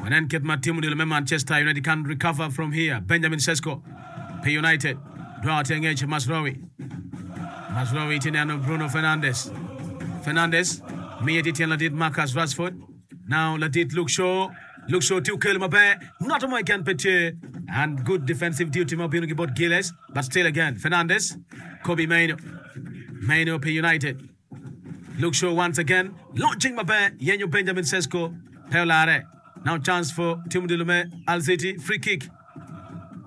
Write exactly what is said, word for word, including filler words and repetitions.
And then get my team with Manchester United can recover from here. Benjamin Sesko, P United. Duarte Engage Masraoui. Masraoui Tiniano Bruno Fernandes. Fernandes. Mia Titian Ladit Marcus Rashford. Now Ladit Luke Shaw. Luke Shaw to kill Mabe. Not a my can Petier. And good defensive duty Mabino about Gilles. But still again. Fernandes. Kobe Maino. Maino P United. Luke Shaw once again. Launching Mabe. Yenyo Benjamin Sesko. Peolare. Now chance for Timothée Lume, Al City, free kick.